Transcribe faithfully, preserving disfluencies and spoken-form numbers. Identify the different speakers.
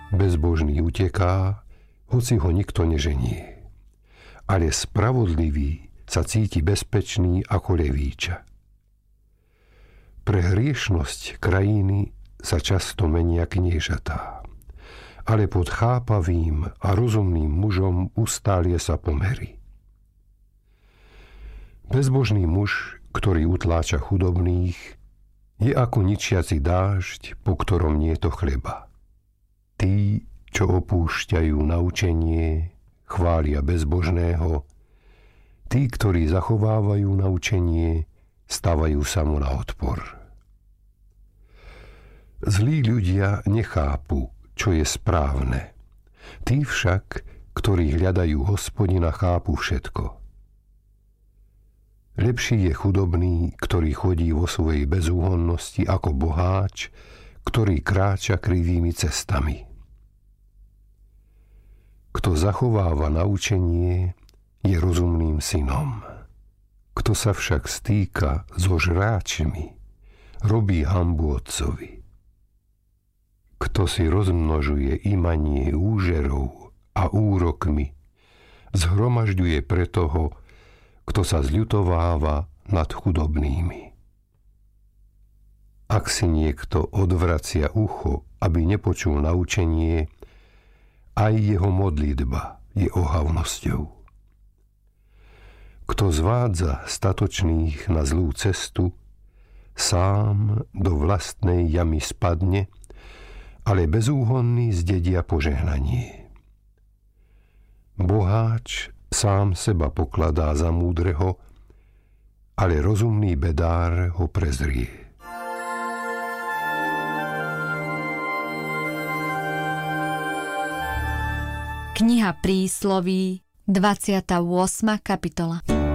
Speaker 1: Bezbožný uteká, hoci ho nikto neženie. Ale spravodlivý sa cíti bezpečný ako levíča. Pre hriešnosť krajiny sa často menia kniežatá, ale pod chápavým a rozumným mužom ustália sa pomery. Bezbožný muž, ktorý utláča chudobných, je ako ničiaci dážď, po ktorom nie je to chleba. Tí, čo opúšťajú naučenie, chvália bezbožného. Tí, ktorí zachovávajú naučenie, stavajú sa mu na odpor. Zlí ľudia nechápu, čo je správne. Tí však, ktorí hľadajú Hospodina, chápu všetko. Lepší je chudobný, ktorý chodí vo svojej bezúhonnosti, ako boháč, ktorý kráča krivými cestami. Kto zachováva naučenie, je rozumným synom. Kto sa však stýka so žráčmi, robí hanbu otcovi. Kto si rozmnožuje imanie úžerov a úrokmi, zhromažďuje pre toho, kto sa zľutováva nad chudobnými. Ak si niekto odvracia ucho, aby nepočul naučenie, aj jeho modlitba je ohavnosťou. Kto zvádza statočných na zlú cestu, sám do vlastnej jamy spadne, ale bezúhonný zdedia požehnanie. Boháč sám seba pokladá za múdreho, ale rozumný bedár ho prezrie.
Speaker 2: Kniha Prísloví, dvadsiata ôsma kapitola.